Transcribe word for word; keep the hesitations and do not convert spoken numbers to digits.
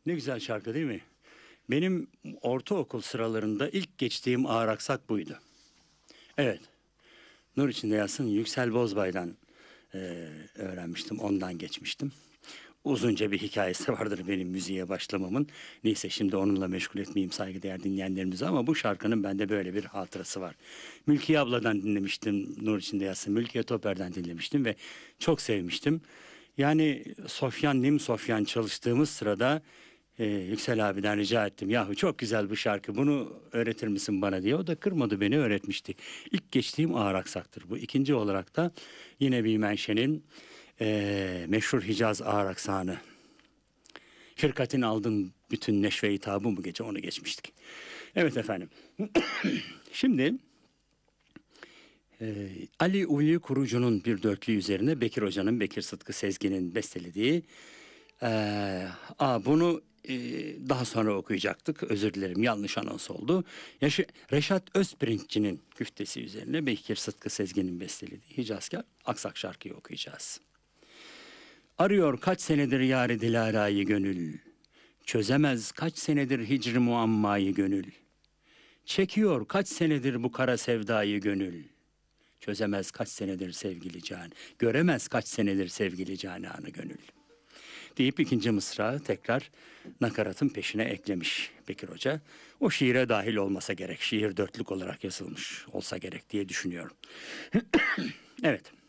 Ne güzel şarkı değil mi? Benim ortaokul sıralarında ilk geçtiğim ağır aksak buydu. Evet, Nur içinde yatsın Yüksel Bozbay'dan eee, öğrenmiştim, ondan geçmiştim. Uzunca bir hikayesi vardır benim müziğe başlamamın. Neyse şimdi onunla meşgul etmeyeyim saygıdeğer dinleyenlerimize ama bu şarkının bende böyle bir hatırası var. Mülkiye abladan dinlemiştim Nur içinde yatsın. Mülkiye Toper'den dinlemiştim ve çok sevmiştim. Yani Sofyan, Nim Sofyan çalıştığımız sırada e, Yüksel abiden rica ettim. Yahu çok güzel bu şarkı, bunu öğretir misin bana diye. O da kırmadı, beni öğretmişti. İlk geçtiğim ağır aksaktır bu. İkinci olarak da yine bir menşenin e, meşhur Hicaz ağır aksanı. Firkatin aldın bütün neşve hitabı bu gece, onu geçmiştik. Evet efendim. Şimdi e, Ali Uli Kurucu'nun bir dörtlü üzerine Bekir Hoca'nın, Bekir Sıtkı Sezgin'in bestelediği. e, aa, bunu e, daha sonra okuyacaktık. Özür dilerim, yanlış anons oldu. Yaşı, Reşat Özpirinççi'nin küftesi üzerine Bekir Sıtkı Sezgin'in bestelediği Hicazkar Aksak şarkıyı okuyacağız. Arıyor kaç senedir yâri Dilara'yı gönül. Çözemez kaç senedir hicr muammayı gönül. Çekiyor kaç senedir bu kara sevdayı gönül. Çözemez kaç senedir sevgili can. Göremez kaç senedir sevgili cananı gönül. Deyip ikinci mısra tekrar nakaratın peşine eklemiş Bekir Hoca. O şiire dahil olmasa gerek. Şiir dörtlük olarak yazılmış olsa gerek diye düşünüyorum. Evet.